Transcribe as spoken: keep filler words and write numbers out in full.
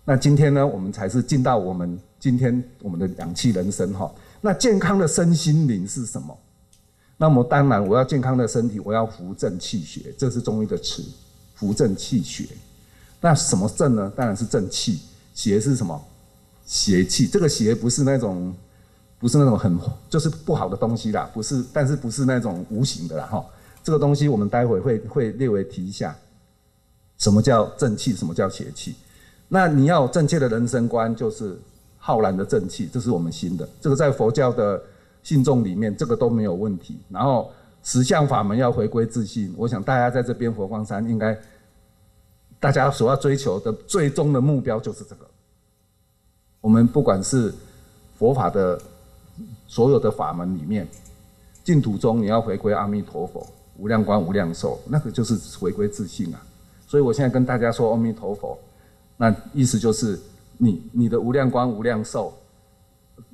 那今天呢，我们才是进到我们今天我们的氧气人生哈。那健康的身心灵是什么？那么当然，我要健康的身体，我要扶正气血，这是中医的词，扶正气血。那什么正呢？当然是正气。邪是什么？邪气。这个邪不是那种，不是那种很就是不好的东西啦，不是，但是不是那种无形的啦哈。这个东西我们待会会会略微提一下，什么叫正气，什么叫邪气。那你要有正确的人生观，就是浩然的正气，这是我们新的。这个在佛教的信众里面，这个都没有问题。然后十相法门要回归自信，我想大家在这边佛光山应该，大家所要追求的最终的目标就是这个。我们不管是佛法的所有的法门里面，净土中你要回归阿弥陀佛，无量光无量寿，那个就是回归自信啊。所以我现在跟大家说阿弥陀佛，那意思就是你你的无量光无量寿。